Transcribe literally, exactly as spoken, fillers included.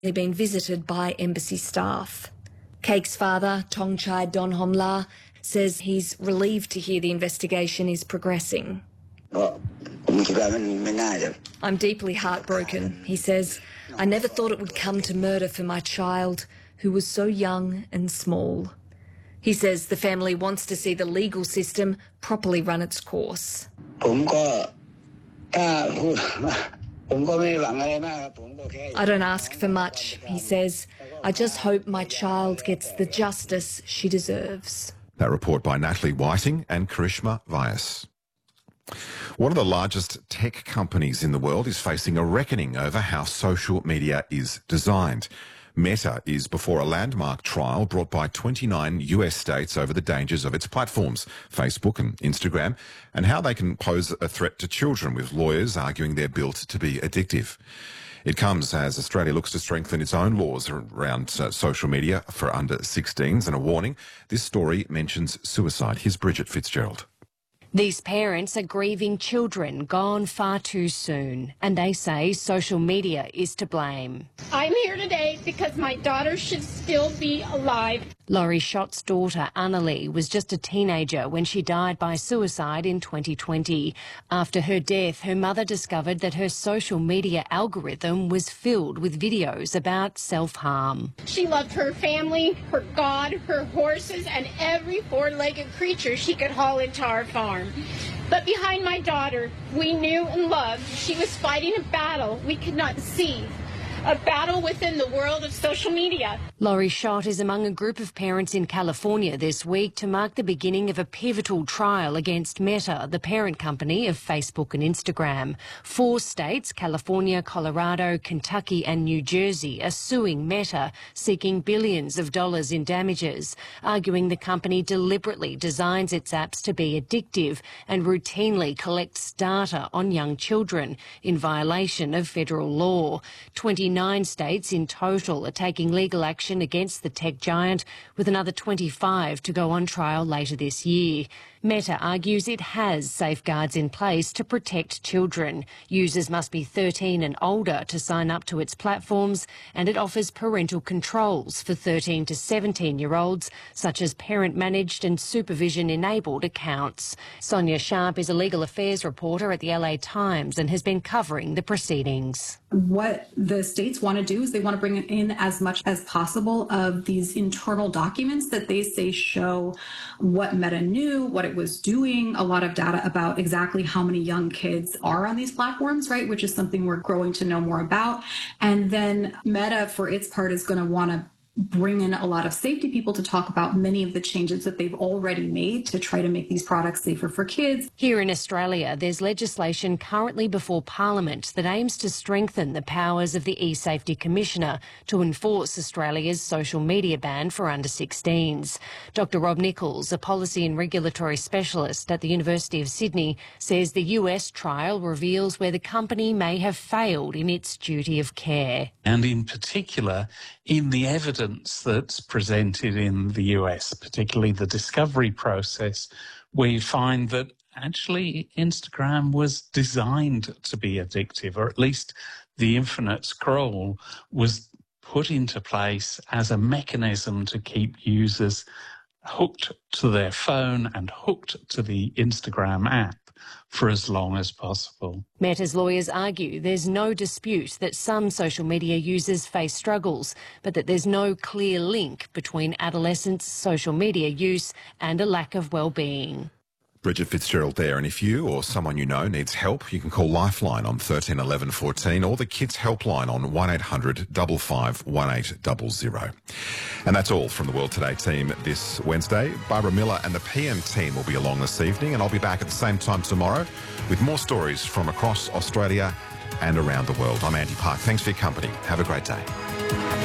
They've been visited by embassy staff. Cake's father, Tongchai Donhomla, says he's relieved to hear the investigation is progressing. I'm deeply heartbroken, he says. I never thought it would come to murder for my child, who was so young and small. He says the family wants to see the legal system properly run its course. I don't ask for much, he says. I just hope my child gets the justice she deserves. That report by Natalie Whiting and Karishma Vyas. One of the largest tech companies in the world is facing a reckoning over how social media is designed. Meta is before a landmark trial brought by twenty-nine U S states over the dangers of its platforms, Facebook and Instagram, and how they can pose a threat to children, with lawyers arguing they're built to be addictive. It comes as Australia looks to strengthen its own laws around uh, social media for under sixteens, and a warning, this story mentions suicide. Here's Bridget Fitzgerald. These parents are grieving children gone far too soon, and they say social media is to blame. I'm here today because my daughter should still be alive. Laurie Schott's daughter, Annalie, was just a teenager when she died by suicide in twenty twenty. After her death, her mother discovered that her social media algorithm was filled with videos about self-harm. She loved her family, her God, her horses, and every four-legged creature she could haul into our farm. But behind my daughter, we knew and loved she was fighting a battle we could not see. A battle within the world of social media. Laurie Schott is among a group of parents in California this week to mark the beginning of a pivotal trial against Meta, the parent company of Facebook and Instagram. Four states, California, Colorado, Kentucky and New Jersey, are suing Meta, seeking billions of dollars in damages, arguing the company deliberately designs its apps to be addictive and routinely collects data on young children in violation of federal law. twenty-nine states in total are taking legal action against the tech giant, with another twenty-five to go on trial later this year. Meta argues it has safeguards in place to protect children. Users must be thirteen and older to sign up to its platforms, and it offers parental controls for thirteen to seventeen-year-olds, such as parent-managed and supervision-enabled accounts. Sonia Sharp is a legal affairs reporter at the L A Times and has been covering the proceedings. What the states want to do is they want to bring in as much as possible of these internal documents that they say show what Meta knew, what it was doing, a lot of data about exactly how many young kids are on these platforms, right, which is something we're growing to know more about. And then Meta, for its part, is going to want to bring in a lot of safety people to talk about many of the changes that they've already made to try to make these products safer for kids. Here in Australia, there's legislation currently before Parliament that aims to strengthen the powers of the eSafety Commissioner to enforce Australia's social media ban for under sixteens. Doctor Rob Nichols, a policy and regulatory specialist at the University of Sydney, says the U S trial reveals where the company may have failed in its duty of care. And in particular, in the evidence that's presented in the U S, particularly the discovery process, we find that actually Instagram was designed to be addictive, or at least the infinite scroll was put into place as a mechanism to keep users hooked to their phone and hooked to the Instagram app for as long as possible. Meta's lawyers argue there's no dispute that some social media users face struggles, but that there's no clear link between adolescents' social media use and a lack of well-being. Bridget Fitzgerald there, and if you or someone you know needs help, you can call Lifeline on thirteen eleven fourteen or the Kids Helpline on one eight hundred five five one eight zero zero. And that's all from the World Today team this Wednesday. Barbara Miller and the P M team will be along this evening, and I'll be back at the same time tomorrow with more stories from across Australia and around the world. I'm Andy Park. Thanks for your company. Have a great day.